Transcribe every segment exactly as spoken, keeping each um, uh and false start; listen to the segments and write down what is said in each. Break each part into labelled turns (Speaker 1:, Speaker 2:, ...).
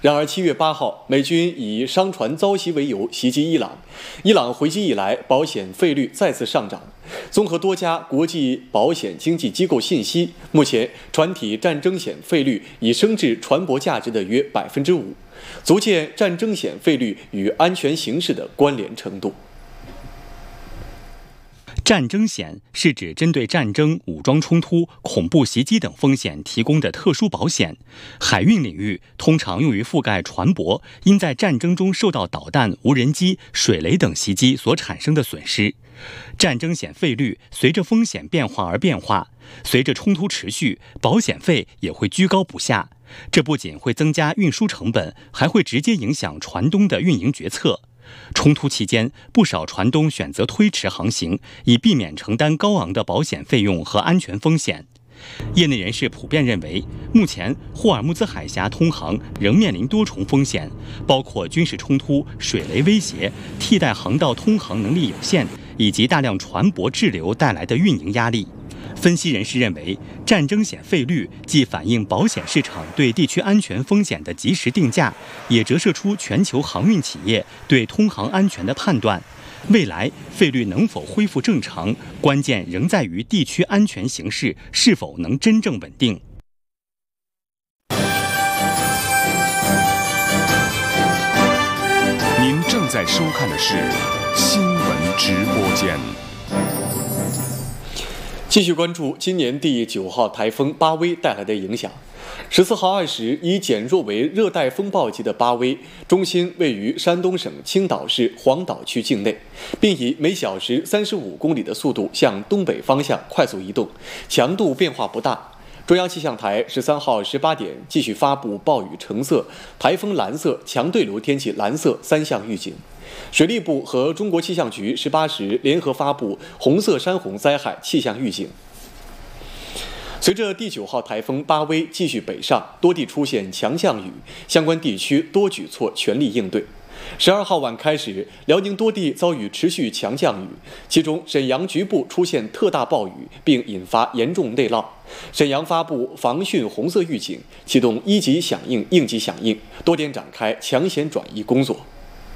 Speaker 1: 然而，七月八号，美军以商船遭袭为由袭击伊朗。伊朗回击以来，保险费率再次上涨。综合多家国际保险经纪机构信息，目前船体战争险费率已升至船舶价值的约百分之五，足见战争险费率与安全形势的关联程度。
Speaker 2: 战争险是指针对战争、武装冲突、恐怖袭击等风险提供的特殊保险。海运领域通常用于覆盖船舶因在战争中受到导弹、无人机、水雷等袭击所产生的损失。战争险费率随着风险变化而变化，随着冲突持续，保险费也会居高不下。这不仅会增加运输成本，还会直接影响船东的运营决策。冲突期间，不少船东选择推迟航行，以避免承担高昂的保险费用和安全风险。业内人士普遍认为，目前霍尔木兹海峡通航仍面临多重风险，包括军事冲突、水雷威胁、替代航道通航能力有限，以及大量船舶滞留带来的运营压力。分析人士认为，战争险费率既反映保险市场对地区安全风险的及时定价，也折射出全球航运企业对通航安全的判断。未来费率能否恢复正常，关键仍在于地区安全形势是否能真正稳定。
Speaker 3: 您正在收看的是新闻直播间。
Speaker 1: 继续关注今年第九号台风巴威带来的影响。十四号二时，已减弱为热带风暴级的巴威，中心位于山东省青岛市黄岛区境内，并以每小时三十五公里的速度向东北方向快速移动，强度变化不大。中央气象台十三号十八点继续发布暴雨橙色、台风蓝色、强对流天气蓝色三项预警。水利部和中国气象局十八时联合发布红色山洪灾害气象预警。随着第九号台风巴威继续北上，多地出现强降雨，相关地区多举措全力应对。十二号晚开始，辽宁多地遭遇持续强降雨，其中沈阳局部出现特大暴雨，并引发严重内涝。沈阳发布防汛红色预警，启动一级响应、应急响应，多点展开抢险转移工作。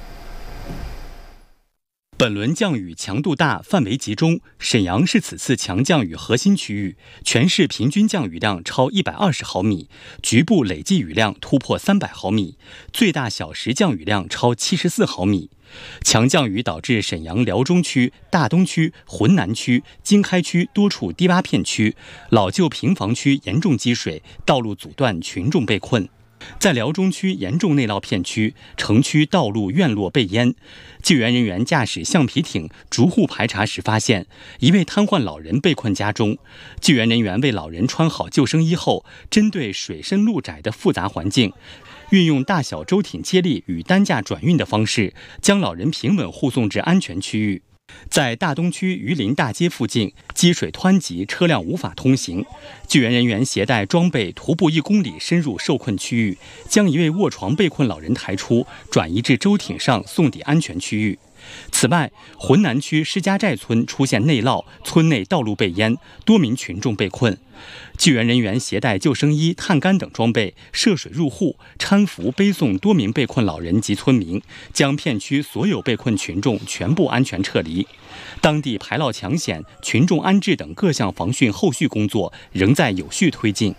Speaker 2: 本轮降雨强度大，范围集中，沈阳是此次强降雨核心区域，全市平均降雨量超一百二十毫米，局部累计雨量突破三百毫米，最大小时降雨量超七十四毫米。强降雨导致沈阳辽中区、大东区、浑南区、经开区多处低洼片区、老旧平房区严重积水，道路阻断，群众被困。在辽中区严重内涝片区，城区道路院落被淹，救援人员驾驶橡皮艇逐户排查时发现，一位瘫痪老人被困家中。救援人员为老人穿好救生衣后，针对水深路窄的复杂环境，运用大小舟艇接力与担架转运的方式，将老人平稳护送至安全区域。在大东区榆林大街附近，积水湍急，车辆无法通行。救援人员携带装备，徒步一公里深入受困区域，将一位卧床被困老人抬出，转移至舟艇上送抵安全区域。此外，浑南区施家寨村出现内涝，村内道路被淹，多名群众被困。救援人员携带救生衣、探杆等装备，涉水入户，搀扶背送多名被困老人及村民，将片区所有被困群众全部安全撤离。当地排涝抢险、群众安置等各项防汛后续工作仍在有序推进。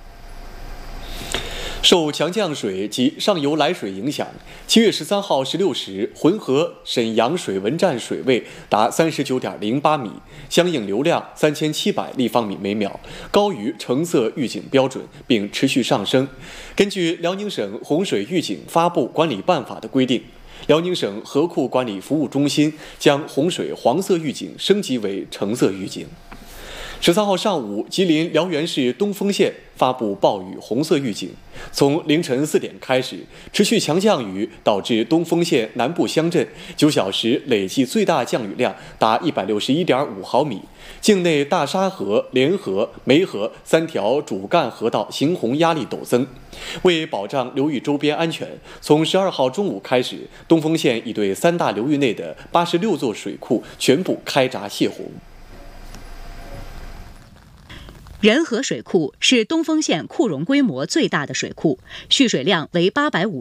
Speaker 1: 受强降水及上游来水影响，七月十三号十六时，浑河沈阳水文站水位达三十九点零八米，相应流量三千七百立方米每秒，高于橙色预警标准，并持续上升。根据辽宁省洪水预警发布管理办法的规定，辽宁省河库管理服务中心将洪水黄色预警升级为橙色预警。十三号上午，吉林辽源市东丰县发布暴雨红色预警。从凌晨四点开始，持续强降雨导致东丰县南部乡镇九小时累计最大降雨量达一百六十一点五毫米，境内大沙河、连河、梅河三条主干河道行洪压力陡增。为保障流域周边安全，从十二号中午开始，东丰县已对三大流域内的八十六座水库全部开闸泄洪。
Speaker 4: 仁河水库是东丰县库容规模最大的水库，蓄水量为八百五。